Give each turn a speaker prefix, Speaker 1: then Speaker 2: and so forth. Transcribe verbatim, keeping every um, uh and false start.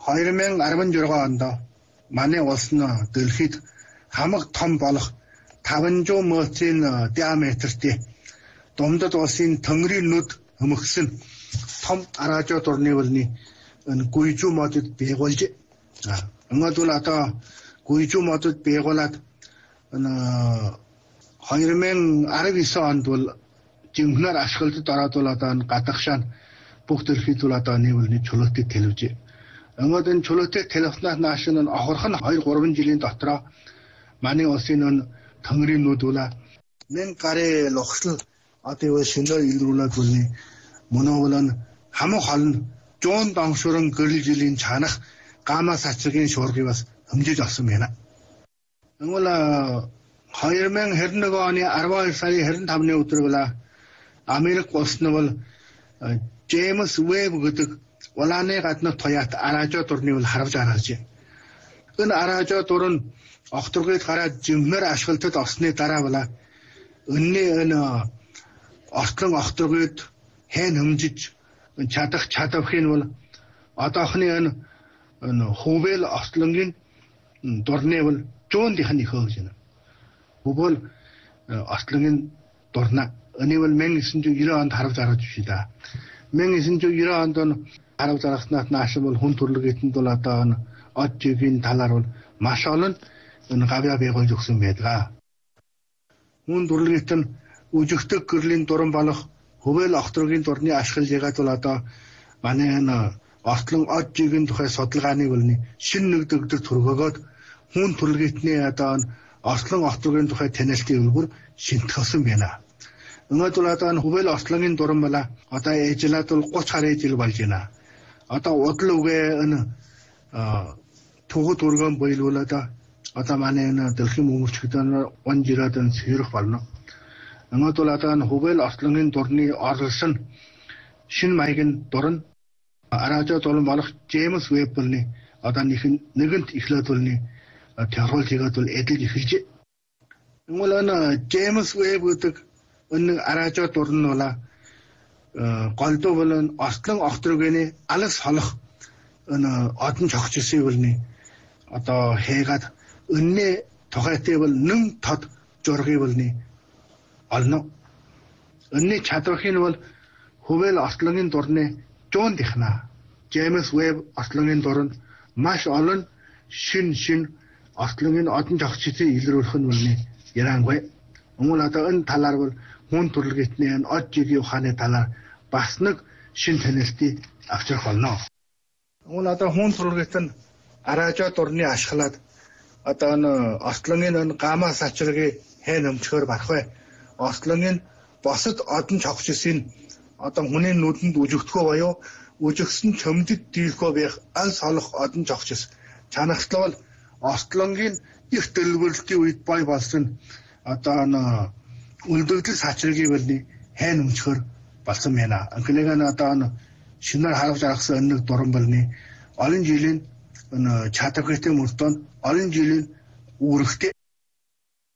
Speaker 1: хоёр мянга арванжурга онд манай улс нь дэлхийд хамаг том болох таван зуун метрийн диаметртэй Думдад улсын төмрийн нүд хөмөгсөн том аражо дурны вэлний гүйжүү модод байгуулж ингээд одоо гүйжүү модод байгуулад хоёр мянга арав девять онд бол жинхэнээр ашиглалтад ороод бол одоо гадагшаа бүх дэлхийд бол одоо нийлүүлний чөлөөтэй телевиз. Ингээд энэ чөлөөтэй телевизнаас нааш нь охорх нь хоёр гурван жилийн дотроо манай улсын төмрийн нүд бол мэн гарын лухсал одоо шинээр илрүүлээд үлний мөнөөлөн хамаг холн зуун доншуран гэрэл жилийн чанах гама сачгийн шуургыг бас хэмжиж авсан байна. Тэгвэл хоёр мянга хэрэв нэг оны арван хоёр сарын хэрэв тавны өдөр бол Америк улс нь бол Джеймс Веб гэдэг улааны гаднах тоят аражо дурны бол харавж гаргаж байна. Энэ аражо дур нь огторгойд гараад жимнэр ашиглалтад орсны дараа бол өнний энэ ортлон огторгойд хэн хэмжиж чадах чадвахын бол одоохны энэ Хувэл ортлонгийн дурны бол зуундийнх нь ихөө гэж байна. Хувэл ортлонгийн дурна энэ бол мянга девять жүз девяносто онд харавж гаргаж биш да. мянга девять жүз девяносто онд харавж гаргаснаас нааш бол хүн төрлөгийн бол одоо од жигийн талаар бол маш олон энэ гавья байгуулж өгсөн байдаг. Хүн төрлөгт нь үжигтэй гэрлийн дуран болох Хувэл огторгийн дурны ашиглаж ягаад бол одоо манай энэ ортлон од жигийн тухай судалгааны вэлний шин нэг дэгдэр төргөөгөөд хүн төрлөгтний одоо ортлон огторгийн тухай танилцын үлгэр шинтгэсэн байна. Ингээд бол одоо Хувэл ортлонгийн дуран бала одоо ээжлээд бол гуч гаруй жил болж байна. Одоо удал үгээ энэ түгүүд өргөн бойлуулаад одоо манай энэ дэлхийн мөнгөчгдөн он жираад энэ сэрэх болно. Ингээд бол одоо Хувэл ортлонгийн дурны орлсон шин маягийн дуран аражо дуран болох Джеймс Вебберний одоо нэгэнт эхлээд болны тэрхүүлж игээд бол эдэлж эхэлж. Тэгвэл энэ Джеймс Веб гэдэг энэ аражо дурн бол голдуу бол ортлон огторгоны алс холох энэ одон чогчсон болны одоо хийгээд өнний тухайтай бол нэн тод зургийг болны олно. Өнний чадвархын бол Хувэл ортлонгийн дурны зуун дихна. Джеймс Веб ортлонгийн дуранд маш олон шин шин ортлонгийн одон жогчдыг илрүүлэх нь болны ярангүй. Өмнө одоо энэ талаар бол хүн төрлөختний энэ од жигийн ухааны талаар бас нэг шин танилцтыг авчрах болно. Өмнө одоо хүн төрлөخت нь аражо дурны ашиглаад одоо энэ ортлонгийн энэ гама сачргийн хэн өмчгөр барах бай. Ортлонгийн босод одон чогчсын одоо хүний нүдэнд үжигдэхөө боёо үжигсэн чөмдөд дийлхөө байх алс холох одон чогчс. Чанагтлал ортлонгийн их дэлгүүрлтийн үед бой болсон одоо энэ үлдэгдэл сачргийн вэлний хэн өмчгөр болсон байна. Анхлыг нь одоо энэ шинээр харавж аргасан нэг дуран болны олон жилийн энэ чадвартай мөртөнд олон жилийн үүрэгтэй